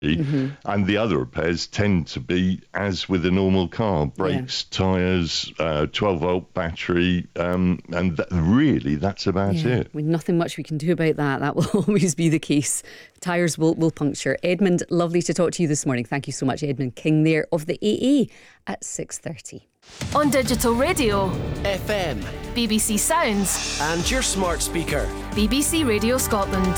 And the other repairs tend to be, as with a normal car, brakes, tyres, 12-volt battery, and that's about it. With nothing much we can do about that. That will always be the case. Tyres will puncture. Edmund, lovely to talk to you this morning. Thank you so much, Edmund King there of the AA at 6:30. On digital radio, FM, BBC Sounds, and your smart speaker, BBC Radio Scotland.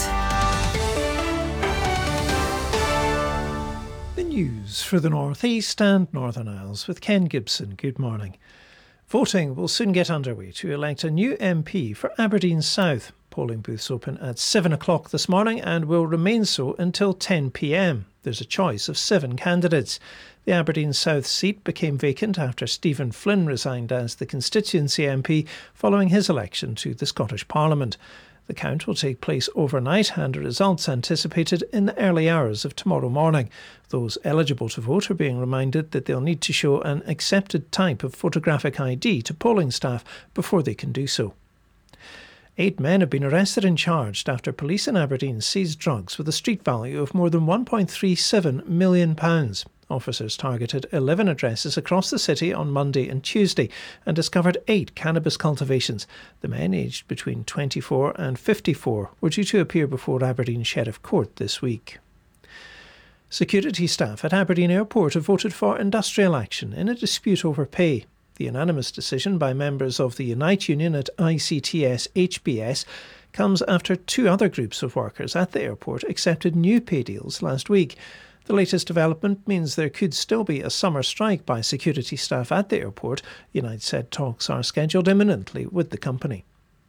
The news for the North East and Northern Isles with Ken Gibson. Good morning. Voting will soon get underway to elect a new MP for Aberdeen South. Polling booths open at 7 o'clock this morning and will remain so until 10 p.m. There's a choice of 7 candidates. The Aberdeen South seat became vacant after Stephen Flynn resigned as the constituency MP following his election to the Scottish Parliament. The count will take place overnight and results anticipated in the early hours of tomorrow morning. Those eligible to vote are being reminded that they'll need to show an accepted type of photographic ID to polling staff before they can do so. 8 men have been arrested and charged after police in Aberdeen seized drugs with a street value of more than £1.37 million. Officers targeted 11 addresses across the city on Monday and Tuesday and discovered 8 cannabis cultivations. The men, aged between 24 and 54, were due to appear before Aberdeen Sheriff Court this week. Security staff at Aberdeen Airport have voted for industrial action in a dispute over pay. The unanimous decision by members of the Unite Union at ICTS HBS comes after 2 other groups of workers at the airport accepted new pay deals last week. The latest development means there could still be a summer strike by security staff at the airport. Unite said talks are scheduled imminently with the company.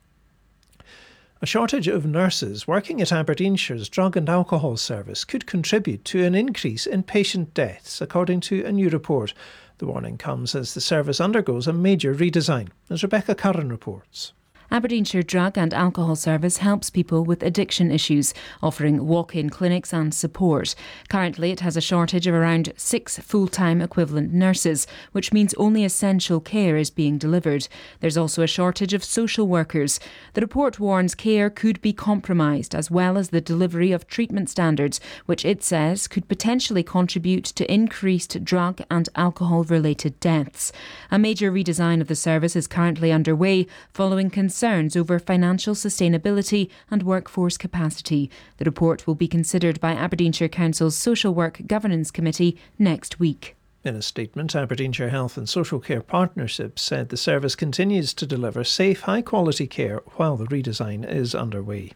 A shortage of nurses working at Aberdeenshire's drug and alcohol service could contribute to an increase in patient deaths, according to a new report. The warning comes as the service undergoes a major redesign, as Rebecca Curran reports. Aberdeenshire Drug and Alcohol Service helps people with addiction issues, offering walk-in clinics and support. Currently, it has a shortage of around 6 full-time equivalent nurses, which means only essential care is being delivered. There's also a shortage of social workers. The report warns care could be compromised, as well as the delivery of treatment standards, which it says could potentially contribute to increased drug and alcohol-related deaths. A major redesign of the service is currently underway, following concerns over financial sustainability and workforce capacity. The report will be considered by Aberdeenshire Council's Social Work Governance Committee next week. In a statement, Aberdeenshire Health and Social Care Partnership said the service continues to deliver safe, high-quality care while the redesign is underway.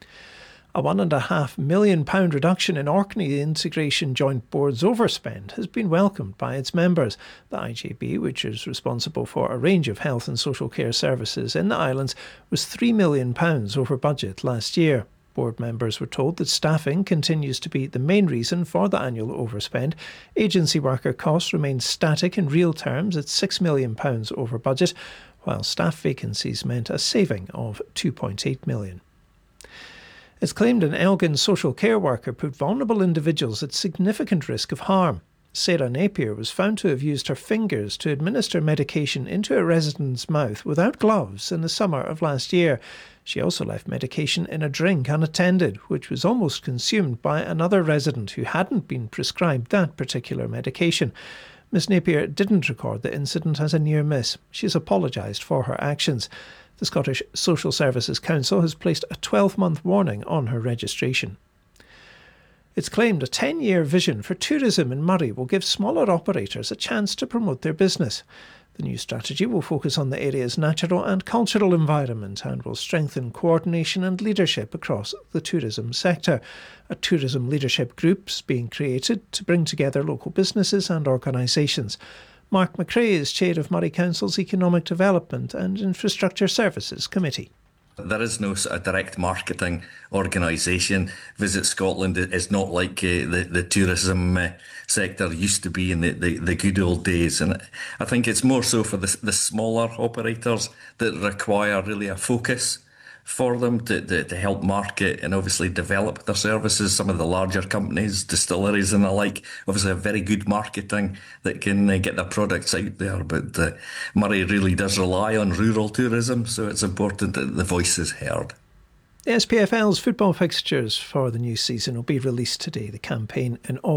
A £1.5 million reduction in Orkney Integration Joint Board's overspend has been welcomed by its members. The IJB, which is responsible for a range of health and social care services in the islands, was £3 million over budget last year. Board members were told that staffing continues to be the main reason for the annual overspend. Agency worker costs remain static in real terms at £6 million over budget, while staff vacancies meant a saving of £2.8 million. It's claimed an Elgin social care worker put vulnerable individuals at significant risk of harm. Sarah Napier was found to have used her fingers to administer medication into a resident's mouth without gloves in the summer of last year. She also left medication in a drink unattended, which was almost consumed by another resident who hadn't been prescribed that particular medication. Ms Napier didn't record the incident as a near miss. She's apologised for her actions. The Scottish Social Services Council has placed a 12-month warning on her registration. It's claimed a 10-year vision for tourism in Moray will give smaller operators a chance to promote their business. The new strategy will focus on the area's natural and cultural environment and will strengthen coordination and leadership across the tourism sector. A tourism leadership group is being created to bring together local businesses and organisations. Mark McRae is chair of Moray Council's Economic Development and Infrastructure Services Committee. There is no sort of direct marketing organisation. Visit Scotland is not like the tourism sector used to be in the good old days. And I think it's more so for the smaller operators that require really a focus for them to help market and obviously develop their services. Some of the larger companies, distilleries and the like, obviously have very good marketing that can get their products out there. But Moray really does rely on rural tourism, so it's important that the voice is heard. The SPFL's football fixtures for the new season will be released today. The campaign in all